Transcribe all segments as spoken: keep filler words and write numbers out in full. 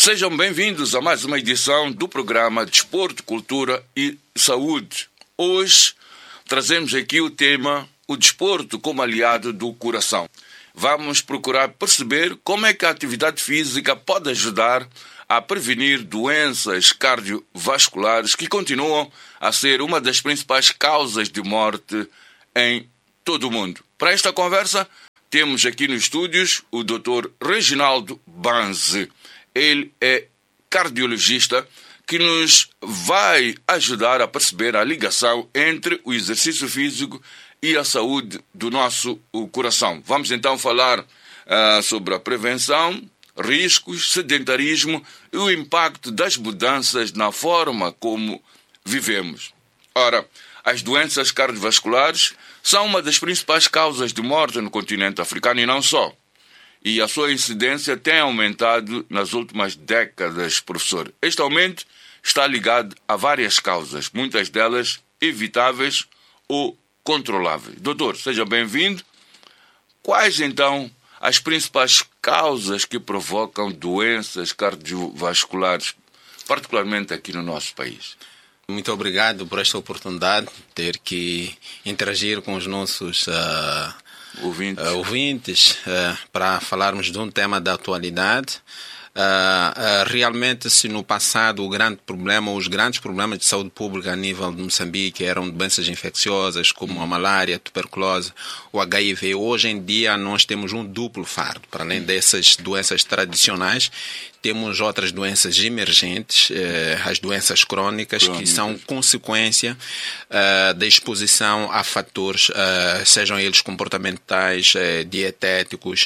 Sejam bem-vindos a mais uma edição do programa Desporto, Cultura e Saúde. Hoje trazemos aqui o tema o desporto como aliado do coração. Vamos procurar perceber como é que a atividade física pode ajudar a prevenir doenças cardiovasculares que continuam a ser uma das principais causas de morte em todo o mundo. Para esta conversa, temos aqui nos estúdios o doutor Reginaldo Banzi. Ele é cardiologista que nos vai ajudar a perceber a ligação entre o exercício físico e a saúde do nosso coração. Vamos então falar uh, sobre a prevenção, riscos, sedentarismo e o impacto das mudanças na forma como vivemos. Ora, as doenças cardiovasculares são uma das principais causas de morte no continente africano e não só. E a sua incidência tem aumentado nas últimas décadas, professor. Este aumento está ligado a várias causas, muitas delas evitáveis ou controláveis. Doutor, seja bem-vindo. Quais, então, as principais causas que provocam doenças cardiovasculares, particularmente aqui no nosso país? Muito obrigado por esta oportunidade de ter que interagir com os nossos uh, ouvintes, uh, ouvintes uh, para falarmos de um tema da atualidade. Uh, uh, realmente, se no passado o grande problema, os grandes problemas de saúde pública a nível de Moçambique eram doenças infecciosas como a malária, a tuberculose, o H I V, hoje em dia nós temos um duplo fardo. Para além dessas doenças tradicionais, temos outras doenças emergentes, eh, as doenças crônicas, crônicas, que são consequência eh, da exposição a fatores, eh, sejam eles comportamentais, eh, dietéticos.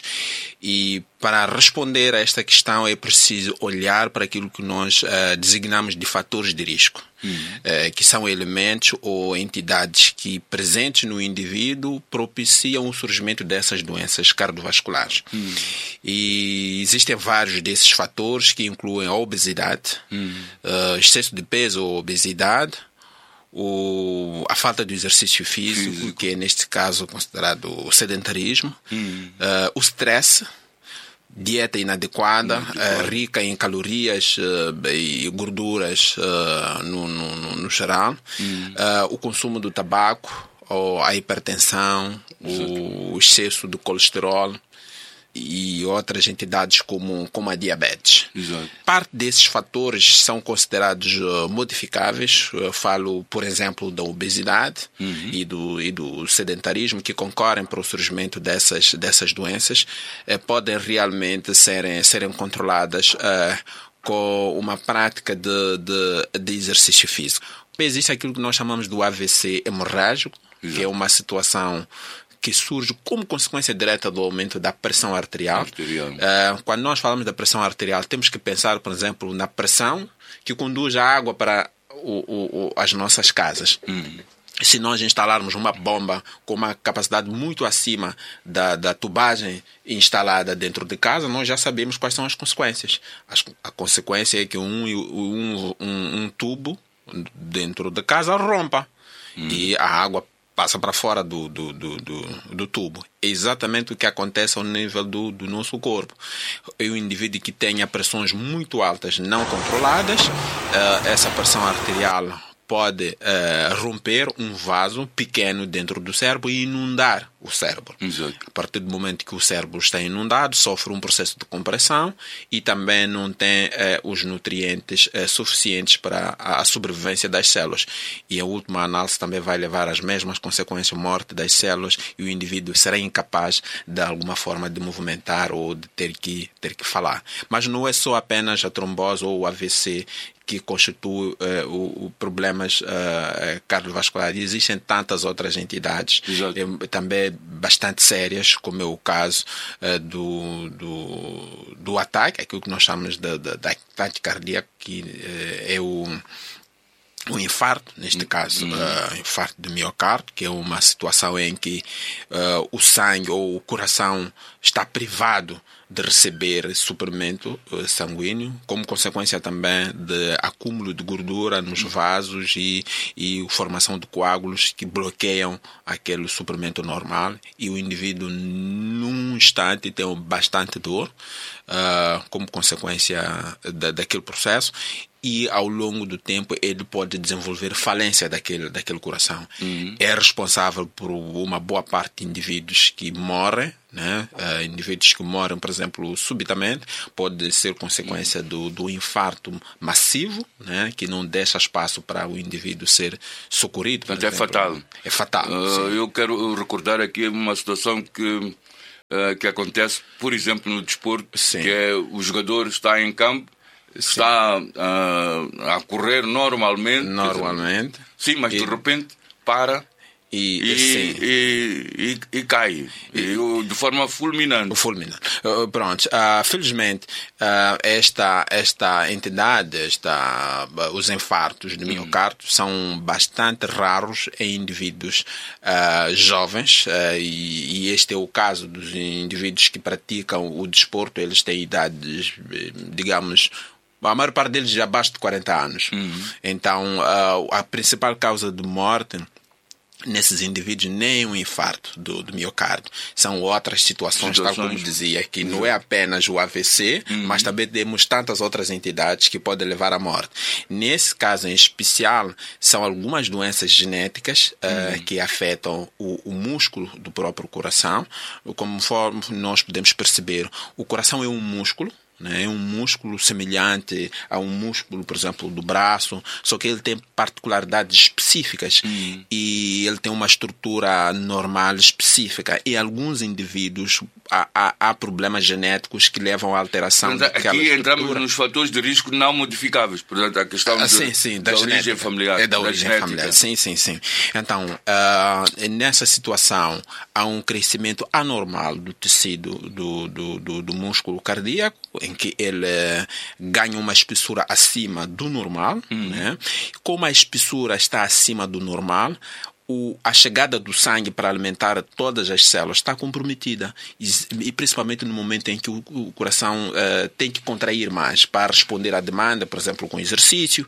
E para responder a esta questão é preciso olhar para aquilo que nós eh, designamos de fatores de risco. Uhum. Eh, que são elementos ou entidades que, presentes no indivíduo, propiciam o surgimento dessas doenças cardiovasculares. Uhum. E existem vários desses fatores que incluem a obesidade, uhum. uh, excesso de peso ou obesidade, o, a falta de exercício físico, físico, que é neste caso considerado o sedentarismo, uhum. uh, o stress, dieta inadequada, uh, rica em calorias uh, e gorduras uh, no, no, no geral, hum. uh, o consumo do tabaco, ou a hipertensão, o excesso de colesterol e outras entidades como, como a diabetes. Exato. Parte desses fatores são considerados uh, modificáveis. Eu falo, por exemplo, da obesidade uhum. e, do, e do sedentarismo, que concorrem para o surgimento dessas, dessas doenças. Uh, podem realmente serem, serem controladas uh, com uma prática de, de, de exercício físico. Existe aquilo que nós chamamos do A V C hemorrágico, Exato. Que é uma situação que surge como consequência direta do aumento da pressão arterial. arterial. Uh, quando nós falamos da pressão arterial, temos que pensar, por exemplo, na pressão que conduz a água para o, o, o, as nossas casas. Hum. Se nós instalarmos uma bomba com uma capacidade muito acima da, da tubagem instalada dentro de casa, nós já sabemos quais são as consequências. As, a consequência é que um, um, um, um tubo dentro de casa rompa hum. e a água passa para fora do, do, do, do, do tubo. É exatamente o que acontece ao nível do, do nosso corpo. É um indivíduo que tenha pressões muito altas, não controladas, uh, essa pressão arterial pode uh, romper um vaso pequeno dentro do cérebro e inundar o cérebro. Exato. A partir do momento que o cérebro está inundado, sofre um processo de compressão e também não tem uh, os nutrientes uh, suficientes para a, a sobrevivência das células. E a última análise também vai levar às mesmas consequências, morte das células, e o indivíduo será incapaz de alguma forma de movimentar ou de ter que, ter que falar. Mas não é só apenas a trombose ou o A V C que constitui uh, o, o problemas uh, cardiovasculares. Existem tantas outras entidades, eh, também bastante sérias, como é o caso uh, do, do, do ataque, aquilo que nós chamamos de, de, de ataque cardíaco, que uh, é o o infarto, neste caso, uhum. uh, infarto de miocárdio, que é uma situação em que uh, o sangue ou o coração está privado de receber suprimento uh, sanguíneo, como consequência também de acúmulo de gordura nos vasos e, e formação de coágulos que bloqueiam aquele suprimento normal, e o indivíduo num instante tem bastante dor, uh, como consequência da, daquele processo, e ao longo do tempo ele pode desenvolver falência daquele, daquele coração. Uhum. É responsável por uma boa parte de indivíduos que morrem, né? Uh, indivíduos que morrem, por exemplo, subitamente, pode ser consequência uhum. do, do infarto massivo, né? Que não deixa espaço para o indivíduo ser socorrido. Portanto, é fatal. É fatal. Uh, eu quero recordar aqui uma situação que, uh, que acontece, por exemplo, no desporto, sim. que é o jogador está em campo, está uh, a correr normalmente. Normalmente. Dizer, sim, mas e, de repente para e, e, e, e, e cai. E, de forma fulminante. Fulminante. Uh, pronto. Uh, felizmente, uh, esta, esta entidade, esta, uh, os infartos de miocárdio, uhum. são bastante raros em indivíduos uh, jovens. Uh, e, e este é o caso dos indivíduos que praticam o desporto. Eles têm idades, digamos, a maior parte deles já abaixo de quarenta anos. Uhum. Então, a, a principal causa de morte nesses indivíduos nem um infarto do, do miocárdio. São outras situações, situações, tal como dizia, que não é apenas o A V C, uhum. mas também temos tantas outras entidades que podem levar à morte. Nesse caso em especial, são algumas doenças genéticas uhum. uh, que afetam o, o músculo do próprio coração. Conforme nós podemos perceber, o coração é um músculo, é um músculo semelhante a um músculo, por exemplo, do braço, só que ele tem particularidades específicas hum. e ele tem uma estrutura normal específica. E alguns indivíduos há, há, há problemas genéticos que levam à alteração Mas daquela aqui estrutura. Entramos nos fatores de risco não modificáveis, portanto, a questão ah, de, sim, sim, da, da genética, origem familiar. É da, da origem genética. familiar, sim, sim, sim. Então, uh, nessa situação, há um crescimento anormal do tecido do, do, do, do músculo cardíaco, em que ele uh, ganha uma espessura acima do normal. Hum. Né? Como a espessura está acima do normal, o, a chegada do sangue para alimentar todas as células está comprometida. E, e principalmente no momento em que o, o coração uh, tem que contrair mais para responder à demanda, por exemplo, com exercício.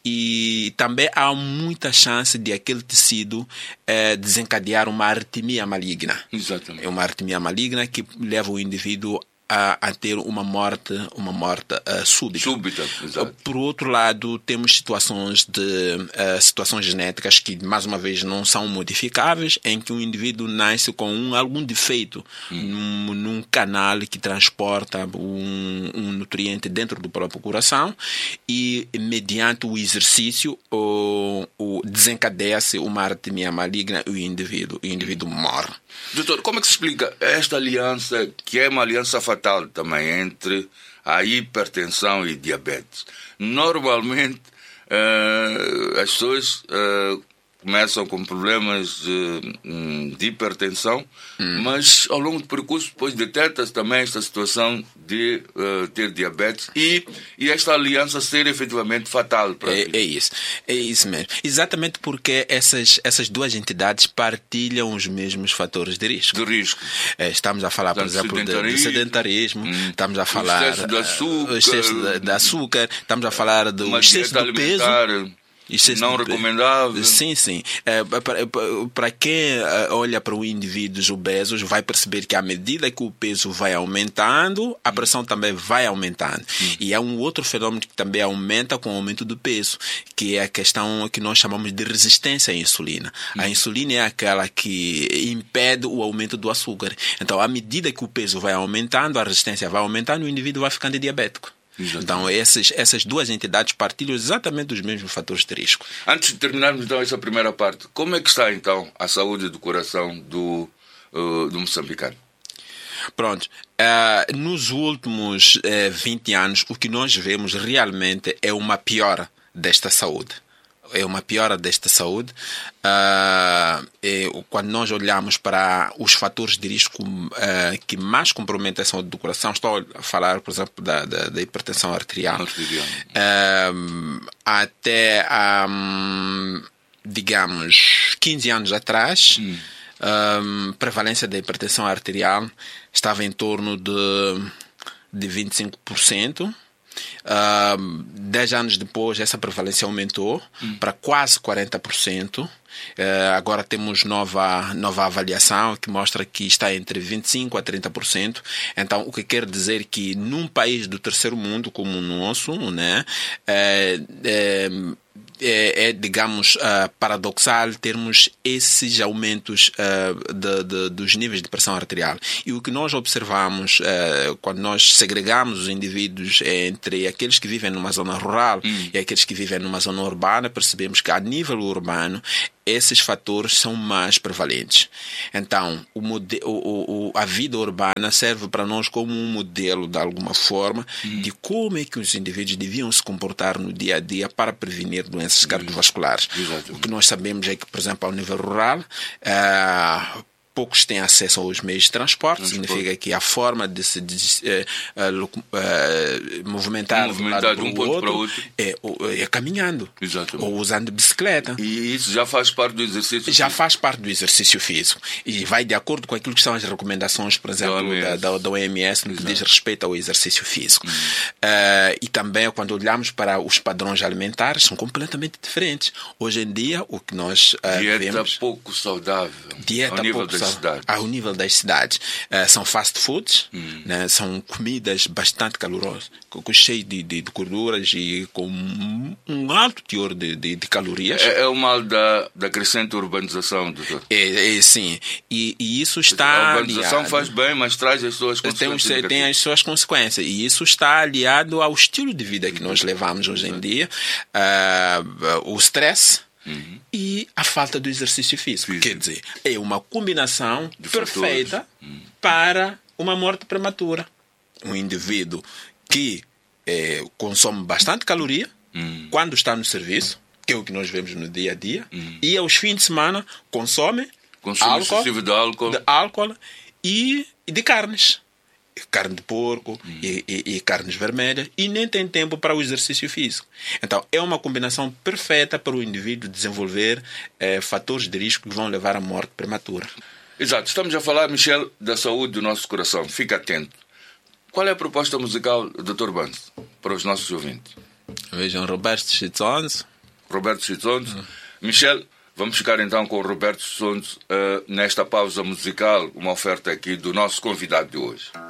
E também há muita chance de aquele tecido uh, desencadear uma arritmia maligna. Exatamente. É uma arritmia maligna que leva o indivíduo A, a ter uma morte, uma morte uh, súbita. Súbita, exato. Por outro lado, temos situações de uh, situações genéticas que, mais uma vez, não são modificáveis, em que o indivíduo nasce com um, algum defeito hum. num, num canal que transporta um, um nutriente dentro do próprio coração e, mediante o exercício, o, o desencadeia-se uma arritmia maligna e o indivíduo, o indivíduo morre. Doutor, como é que se explica esta aliança, que é uma aliança fatal também, entre a hipertensão e diabetes? Normalmente, uh, as pessoas uh, começam com problemas de, de hipertensão, hum. mas ao longo do percurso depois detecta-se também esta situação de uh, ter diabetes e, e esta aliança ser efetivamente fatal para é, é isso, é isso mesmo. Exatamente porque essas, essas duas entidades partilham os mesmos fatores de risco. De risco. É, estamos a falar, por exemplo, sedentarismo, de, de sedentarismo, hum. estamos a falar o excesso de açúcar, o excesso de, de açúcar, estamos a falar do excesso do peso. Isso não recomendável. Sim, sim. É, para, para quem olha para os indivíduos obesos, vai perceber que à medida que o peso vai aumentando, a pressão também vai aumentando. Hum. E há um outro fenômeno que também aumenta com o aumento do peso, que é a questão que nós chamamos de resistência à insulina. Hum. A insulina é aquela que impede o aumento do açúcar. Então, à medida que o peso vai aumentando, a resistência vai aumentando, o indivíduo vai ficando diabético. Exatamente. Então, essas, essas duas entidades partilham exatamente os mesmos fatores de risco. Antes de terminarmos, então, essa primeira parte, como é que está, então, a saúde do coração do, uh, do moçambicano? Pronto. Uh, nos últimos uh, vinte anos, o que nós vemos realmente é uma piora desta saúde. É uma piora desta saúde. Uh, é, quando nós olhamos para os fatores de risco uh, que mais comprometem a saúde do coração, estou a falar, por exemplo, da, da, da hipertensão arterial. arterial. Uh, até, um, digamos, quinze anos atrás, hum. um, a prevalência da hipertensão arterial estava em torno de, de vinte e cinco por cento. Uh, dez anos depois, essa prevalência aumentou hum. para quase quarenta por cento. Uh, agora temos nova, nova avaliação que mostra que está entre vinte e cinco por cento a trinta por cento. Então, o que quer dizer que num país do terceiro mundo como o nosso, né, é, é, é, é digamos, uh, paradoxal termos esses aumentos uh, de, de, dos níveis de pressão arterial. E o que nós observamos uh, quando nós segregamos os indivíduos entre aqueles que vivem numa zona rural hum. e aqueles que vivem numa zona urbana, percebemos que a nível urbano esses fatores são mais prevalentes. Então, o mode- o, o, a vida urbana serve para nós como um modelo, de alguma forma, hum. de como é que os indivíduos deviam se comportar no dia a dia para prevenir doenças cardiovasculares. Exatamente. O que nós sabemos é que, por exemplo, ao nível rural, uh, poucos têm acesso aos meios de transporte, transporte. Significa que a forma de se de, uh, uh, uh, movimentar, movimentar de um ponto outro, para outro é, é caminhando. Exatamente. Ou usando bicicleta. E isso já faz parte do exercício Já físico. faz parte do exercício físico. E vai de acordo com aquilo que são as recomendações, por exemplo, da, da, da O M S, no que diz respeito ao exercício físico. Hum. Uh, e também, quando olhamos para os padrões alimentares, são completamente diferentes. Hoje em dia, o que nós uh, dieta vemos... pouco saudável. Dieta ao nível pouco das cidades. Ao nível das cidades. Uh, são fast foods, hum. né? São comidas bastante calorosas, cheias de, de, de gorduras e com um alto teor de, de, de calorias. É, é o mal da, da crescente urbanização, doutor. É, é, sim. E, e isso está a urbanização aliado, faz bem, mas traz as suas consequências. Tem, tem as suas consequências. E isso está aliado ao estilo de vida que nós levamos hoje em dia. Uh, o stress... Uhum. E a falta do exercício físico. físico. Quer dizer, é uma combinação de perfeita uhum. para uma morte prematura. Um indivíduo que é, consome bastante caloria uhum. quando está no serviço, que é o que nós vemos no dia a dia, uhum. e aos fins de semana consome Consumo álcool, excessivo de álcool. de álcool e, e de carnes. Carne de porco hum. e, e, e carnes vermelhas, e nem tem tempo para o exercício físico. Então, é uma combinação perfeita para o indivíduo desenvolver eh, fatores de risco que vão levar à morte prematura. Exato. Estamos a falar, Michel, da saúde do nosso coração. Fica atento. Qual é a proposta musical do doutor Banzo para os nossos ouvintes? Vejam, Roberto Chitzons. Roberto Chitzons. Hum. Michel, vamos ficar então com o Roberto Chitzons uh, nesta pausa musical, uma oferta aqui do nosso convidado de hoje.